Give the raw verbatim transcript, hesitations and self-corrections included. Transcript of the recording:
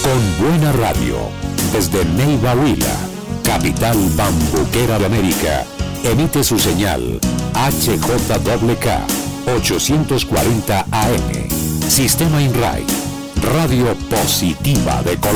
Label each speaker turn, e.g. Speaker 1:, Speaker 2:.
Speaker 1: con buena radio, desde Neiva Huila, capital bambuquera de América, emite su señal H J K K ochocientos cuarenta A M, Sistema INRAI, Radio Positiva de Colombia.